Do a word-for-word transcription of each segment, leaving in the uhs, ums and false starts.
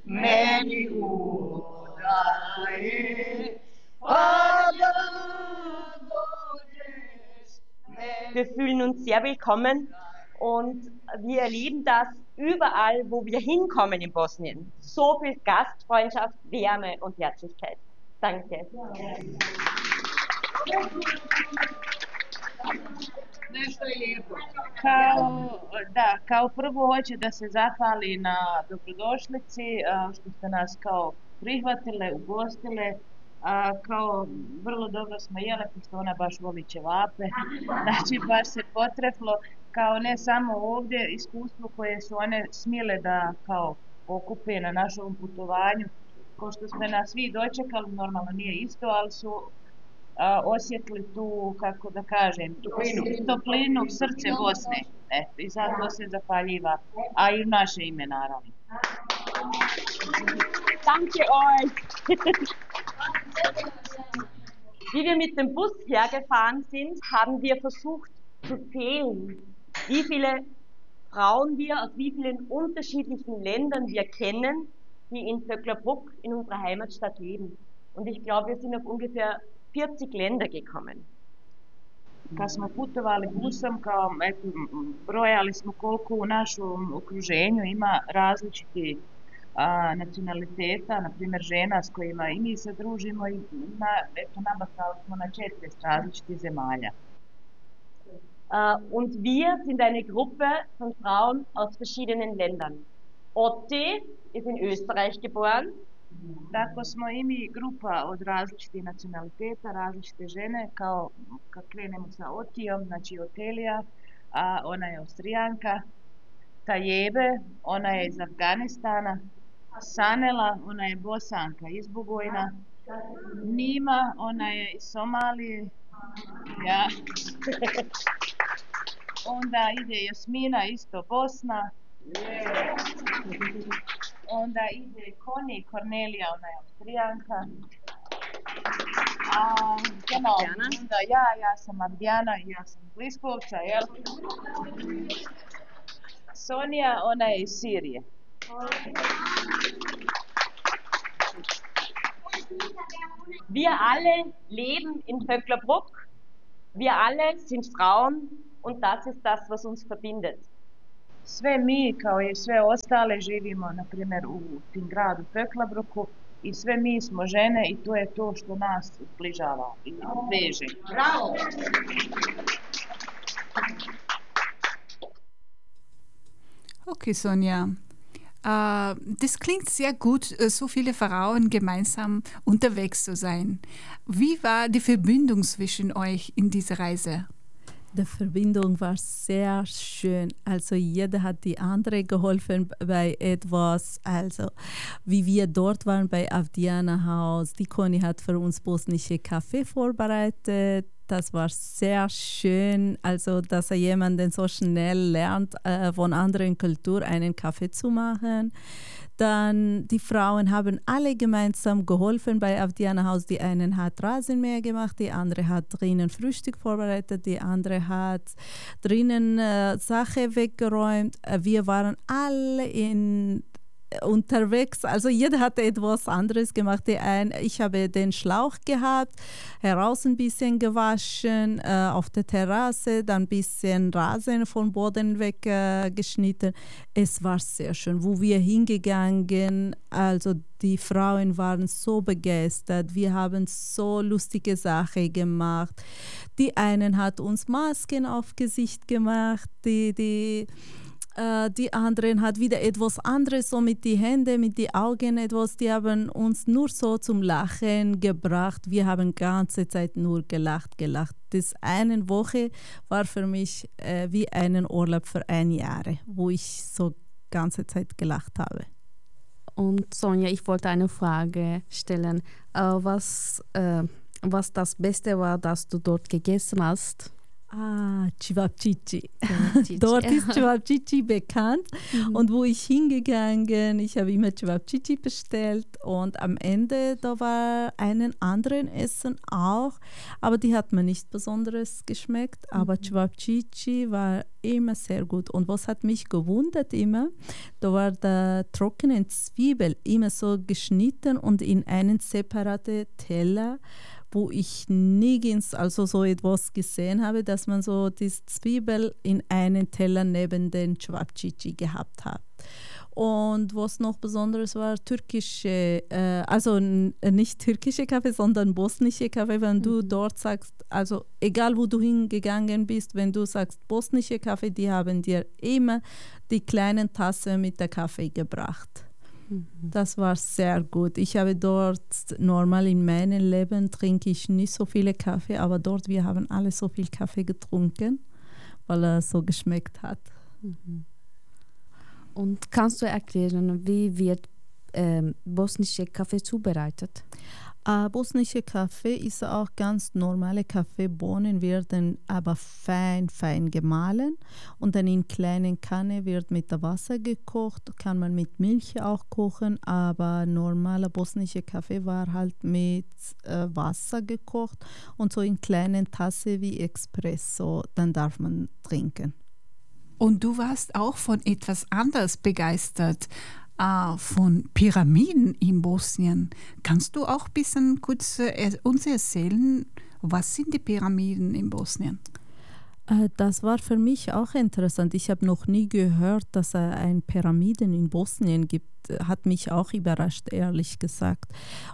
meni udaj, Wir fühlen uns sehr willkommen und wir erleben das überall, wo wir hinkommen in Bosnien. So viel Gastfreundschaft, Wärme und Herzlichkeit. Danke. Nešto je lijepo. Kao, da, kao prvo hoće da se zahvali na dobrodošlici, a, što ste nas kao prihvatile, ugostile, a, kao vrlo dobro smo jele, pošto ona baš voli ćevape, znači baš se potreflo, kao ne samo ovdje iskustvo koje su one smjele da kao okupe na našom putovanju, ko što sme nas svi dočekali, normalno nije isto, ali su a, osjetili tu, kako da kažem, toplinu, toplinu srce Bosne. Eto, i zato se zahvaljiva, a i u naše ime naravno. Danke euch! Wie wir mit dem Bus hergefahren sind, haben wir versucht zu zählen, wie viele Frauen wir aus wie vielen unterschiedlichen Ländern wir kennen, die in Vöcklerbruck, in unserer Heimatstadt leben. Und ich glaube, wir sind auf ungefähr vierzig Länder gekommen. Kad smo putovali busom, kao, eto, brojali smo koliko u našem okruženju ima različiti a, nacionaliteta, na primjer žena s kojima i mi se družimo i na, eto, nabakali smo na četrdeset različitih zemalja. Uh, und wir sind eine Gruppe von Frauen aus verschiedenen Ländern. Otti ist in Österreich geboren. Tako smo i mi grupa od različitih nacionaliteta, različite žene, kao kad krenemo sa Otijom, znači Otelija, a ona je Austrijanka, Tajebe, ona je iz Afganistana, Sanela, ona je Bosanka iz Bugojna, Nima, ona je iz Somalije, ja. Onda ide Jasmina, isto Bosna. Onda ide Koni, Kornelija, ona je Austrijanka. A, genau, onda ja, ja sam Abdjana i ja sam iz Liskovca, jel? Sonja, ona je iz Sirije. Wir alle leben in Vöcklerbruck. Wir alle sind Frauen und das ist das, was uns verbindet. Sve mi, kao i sve ostale, živimo, na primjer, u tim gradu Vöcklabrucku i sve mi smo žene i to je to što nas zbližava i veže. Bravo! Okay, Sonja. Uh, das klingt sehr gut, so viele Frauen gemeinsam unterwegs zu sein. Wie war die Verbindung zwischen euch in dieser Reise? Die Verbindung war sehr schön. Also jeder hat die andere geholfen bei etwas. Also wie wir dort waren bei Avdiana Haus, die Conny hat für uns bosnische Kaffee vorbereitet. Das war sehr schön, also dass jemand so schnell lernt, äh, von anderen Kulturen einen Kaffee zu machen. Dann die Frauen haben alle gemeinsam geholfen bei Avdiana Haus. Die eine hat Rasenmäher gemacht, die andere hat drinnen Frühstück vorbereitet, die andere hat drinnen äh, Sachen weggeräumt. Wir waren alle in unterwegs, also jeder hatte etwas anderes gemacht. Die ein, ich habe den Schlauch gehabt, heraus ein bisschen gewaschen, äh, auf der Terrasse, dann ein bisschen Rasen vom Boden weggeschnitten. Äh, es war sehr schön, wo wir hingegangen, also die Frauen waren so begeistert, wir haben so lustige Sachen gemacht. Die einen hat uns Masken auf Gesicht gemacht, die, die Die anderen hat wieder etwas anderes, so mit den Händen, mit den Augen etwas. Die haben uns nur so zum Lachen gebracht. Wir haben die ganze Zeit nur gelacht, gelacht. Das eine Woche war für mich äh, wie ein Urlaub für ein Jahr, wo ich so die ganze Zeit gelacht habe. Und Sonja, ich wollte eine Frage stellen. Äh, was, äh, was das Beste war, das du dort gegessen hast? Ah, Cevapcici. Cevapcici. Dort ist Cevapcici bekannt. Mhm. Und wo ich hingegangen, ich habe immer Cevapcici bestellt und am Ende da war einen anderen Essen auch, aber die hat mir nicht besonders geschmeckt. Aber Mhm. Cevapcici war immer sehr gut. Und was hat mich gewundert immer, da war der trockene Zwiebel immer so geschnitten und in einen separaten Teller, wo ich nirgends also so etwas gesehen habe, dass man so die Zwiebel in einen Teller neben den Cevapcici gehabt hat. Und was noch Besonderes war, türkische, äh, also n- nicht türkische Kaffee, sondern bosnische Kaffee. Wenn du dort sagst, also egal wo du hingegangen bist, wenn du sagst bosnische Kaffee, die haben dir immer die kleinen Tassen mit der Kaffee gebracht. Das war sehr gut. Ich habe dort, normal in meinem Leben trinke ich nicht so viele Kaffee, aber dort, wir haben alle so viel Kaffee getrunken, weil er so geschmeckt hat. Und kannst du erklären, wie wird ähm, bosnische Kaffee zubereitet? Äh, bosnische Kaffee ist auch ganz normale Kaffeebohnen, werden aber fein, fein gemahlen und dann in kleinen Kanne wird mit Wasser gekocht, kann man mit Milch auch kochen, aber normaler bosnischer Kaffee war halt mit äh, Wasser gekocht und so in kleinen Tasse wie Espresso, dann darf man trinken. Und du warst auch von etwas anderes begeistert, äh, von Pyramiden in Bosnien. Kannst du auch ein bisschen kurz äh, uns erzählen, was sind die Pyramiden in Bosnien? Äh, Das war für mich auch interessant. Ich habe noch nie gehört, dass es ein Pyramiden in Bosnien gibt. Hat mich auch überrascht, ehrlich gesagt.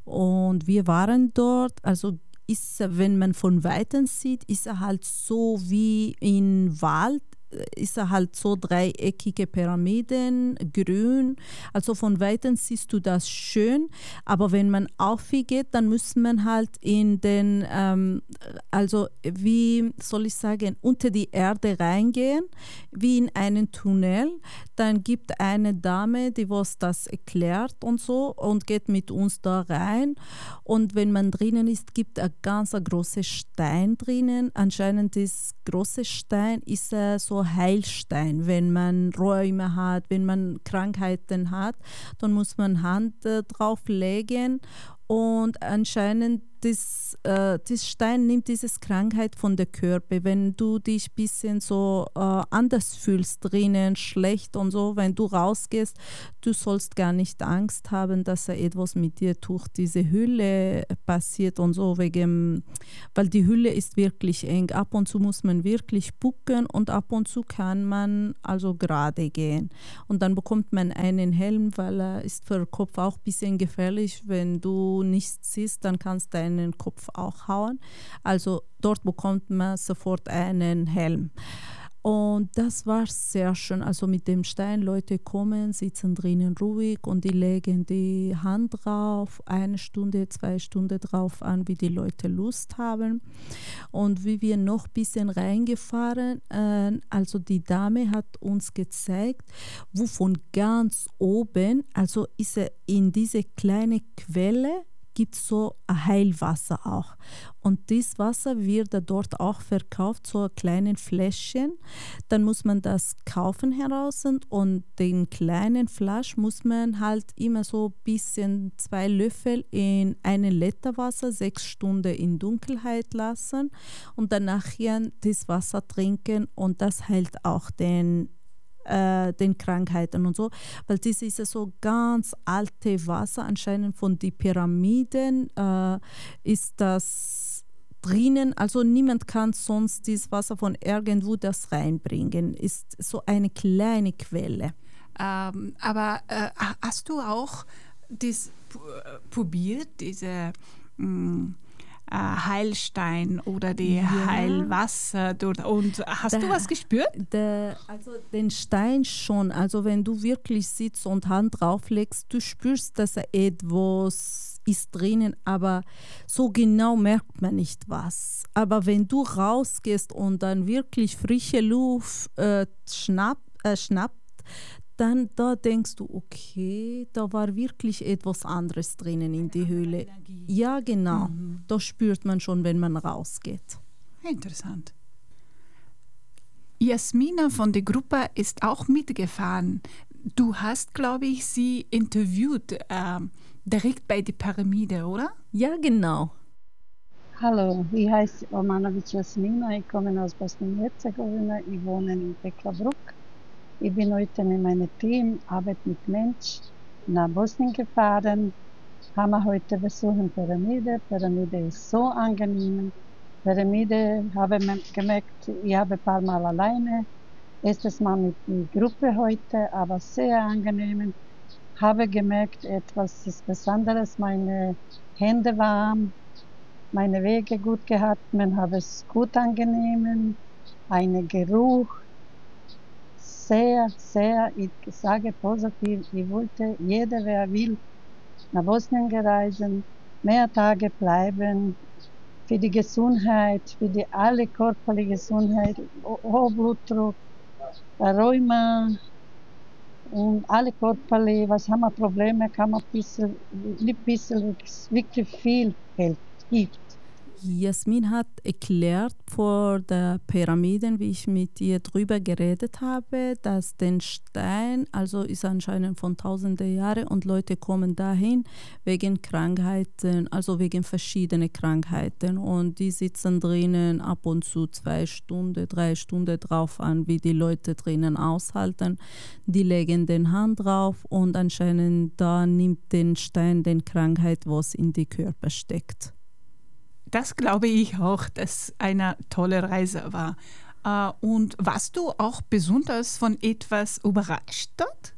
Und wir waren dort, also ist, wenn man von Weitem sieht, ist er halt so wie im Wald, ist er halt so dreieckige Pyramiden, grün. Also von Weitem siehst du das schön, aber wenn man aufgeht, dann muss man halt in den, ähm, also wie soll ich sagen, unter die Erde reingehen, wie in einen Tunnel. Dann gibt eine Dame, die was das erklärt und so und geht mit uns da rein. Und wenn man drinnen ist, gibt es ein ganz großer Stein drinnen. Anscheinend ist große Stein ist äh, so Heilstein. Wenn man Rheuma hat, wenn man Krankheiten hat, dann muss man Hand äh, drauf legen und anscheinend das, äh, das Stein nimmt diese Krankheit von der Körper. Wenn du dich ein bisschen so äh, anders fühlst drinnen, schlecht und so, wenn du rausgehst, du sollst gar nicht Angst haben, dass er etwas mit dir durch diese Hülle passiert und so, wegen, weil die Hülle ist wirklich eng. Ab und zu muss man wirklich bucken und ab und zu kann man also gerade gehen. Und dann bekommt man einen Helm, weil er ist für den Kopf auch ein bisschen gefährlich. Wenn du nichts siehst, dann kannst du deinen Kopf auch hauen. Also dort bekommt man sofort einen Helm. Und das war sehr schön. Also mit dem Stein, Leute kommen, sitzen drinnen ruhig und die legen die Hand drauf, eine Stunde, zwei Stunden drauf an, wie die Leute Lust haben. Und wie wir noch ein bisschen reingefahren, äh, also die Dame hat uns gezeigt, wo von ganz oben, also ist er in diese kleine Quelle, gibt es so ein Heilwasser auch. Und das Wasser wird dort auch verkauft, so kleinen Fläschchen. Dann muss man das kaufen heraus und den kleinen Flasch muss man halt immer so ein bisschen zwei Löffel in einen Liter Wasser, sechs Stunden in Dunkelheit lassen und dann nachher das Wasser trinken und das heilt auch den Äh, den Krankheiten und so, weil das ist ja so ganz alte Wasser, anscheinend von den Pyramiden äh, ist das drinnen, also niemand kann sonst dieses Wasser von irgendwo das reinbringen, ist so eine kleine Quelle. Ähm, aber äh, hast du auch das äh, probiert, diese mh, äh, Heilstein oder die Ja. Heilwasser dort? Und hast Da- du was gespürt? Der, also den Stein schon, also wenn du wirklich sitzt und Hand drauflegst, du spürst, dass er etwas ist drinnen, aber so genau merkt man nicht was. Aber wenn du rausgehst und dann wirklich frische Luft äh, schnapp, äh, schnappt, dann da denkst du, okay, da war wirklich etwas anderes drinnen in die Höhle. Ja, genau. Mhm. Das spürt man schon, wenn man rausgeht. Interessant. Jasmina von der Gruppe ist auch mitgefahren. Du hast, glaube ich, sie interviewt, äh, direkt bei der Pyramide, oder? Ja, genau. Hallo, ich heiße Omanovic Jasmina, ich komme aus Bosnien-Herzegowina, ich wohne in Teklabruck. Ich bin heute mit meinem Team, Arbeit mit Mensch, nach Bosnien gefahren. Haben wir heute besuchen Pyramide. Pyramide ist so angenehm. Pyramide habe ich gemerkt, ich habe ein paar Mal alleine. Erstes Mal mit der Gruppe heute, aber sehr angenehm. Habe gemerkt, etwas ist Besonderes. Meine Hände warm, meine Wege gut gehabt. Man habe es gut angenehm. Ein Geruch. Sehr, sehr, ich sage positiv, ich wollte, jeder, wer will, nach Bosnien reisen, mehr Tage bleiben, für die Gesundheit, für die alle körperliche Gesundheit, Hochblutdruck, Rheuma und alle körperliche, was haben wir Probleme, kann man ein bisschen, ein bisschen, wirklich viel Geld gibt. Jasmin hat erklärt vor der Pyramiden, wie ich mit ihr drüber geredet habe, dass der Stein, also ist anscheinend von tausenden Jahren und Leute kommen dahin wegen Krankheiten, also wegen verschiedenen Krankheiten und die sitzen drinnen ab und zu zwei Stunden, drei Stunden drauf an, wie die Leute drinnen aushalten. Die legen den Hand drauf und anscheinend da nimmt den Stein den Krankheit, was in die Körper steckt. Das glaube ich auch, dass eine tolle Reise war. Äh, und warst du auch besonders von etwas überrascht dort?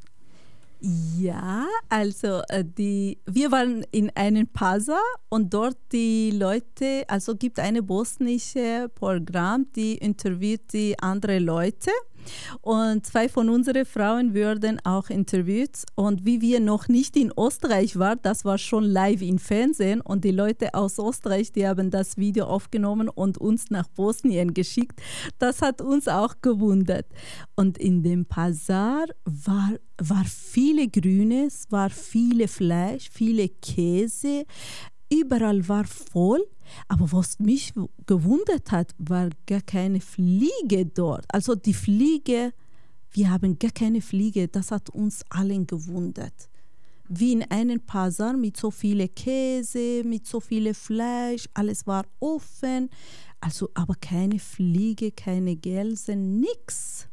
Ja, also äh, die, wir waren in einem Pazar und dort die Leute, also gibt eine bosnische Programm, die interviewt die andere Leute. Und zwei von unseren Frauen wurden auch interviewt. Und wie wir noch nicht in Österreich waren, das war schon live im Fernsehen. Und die Leute aus Österreich, die haben das Video aufgenommen und uns nach Bosnien geschickt. Das hat uns auch gewundert. Und in dem Pazar war, war viele Grünes, war viele Fleisch, viele Käse. Überall war voll, aber was mich gewundert hat, war gar keine Fliege dort. Also die Fliege, wir haben gar keine Fliege, das hat uns allen gewundert. Wie in einem Pazar mit so viel Käse, mit so viel Fleisch, alles war offen, also aber keine Fliege, keine Gelsen, nichts.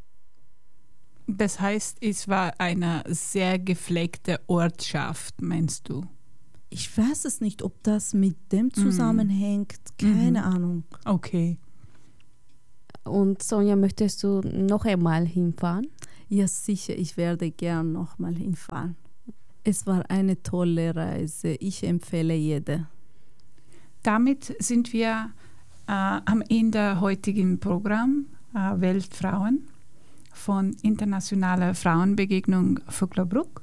Das heißt, es war eine sehr gepflegte Ortschaft, meinst du? Ich weiß es nicht, ob das mit dem zusammenhängt. Keine Mhm. Ahnung. Okay. Und Sonja, möchtest du noch einmal hinfahren? Ja, sicher, ich werde gern nochmal hinfahren. Es war eine tolle Reise. Ich empfehle jede. Damit sind wir äh, am Ende heutigen Programm äh, Weltfrauen von Internationaler Frauenbegegnung Vöcklabruck.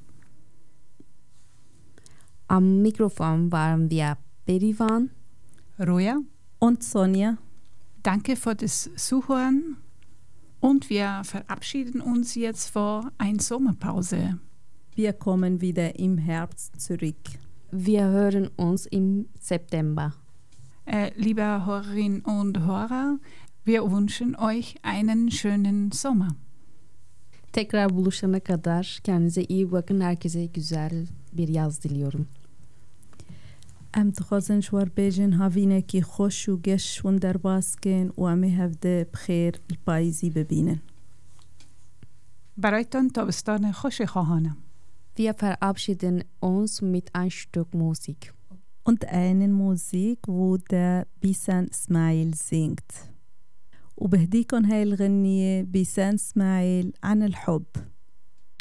Am Mikrofon waren wir Perivan, Roja, Und Sonja, danke für das Zuhören und wir verabschieden uns jetzt vor einer Sommerpause. wir kommen wieder im Herbst zurück. wir hören uns im September. Äh, liebe Hörerinnen und Hörer, wir wünschen euch einen schönen Sommer. Tekrar buluşana kadar kendinize iyi bakın. Herkese güzel bir yaz diliyorum. ام دخوازن شوار بیجن هاوینه که خوش و گش و در باسکن و همه هفته بخیر الپاییزی ببینن. برایتان تابستان خوش خواهانم. Wir verabschieden uns mit ein Stück Musik. Und eine Musik, wo der Bisan Ismail singt. وبهديكن هاي الغنية بيسان اسماعيل عن الحب.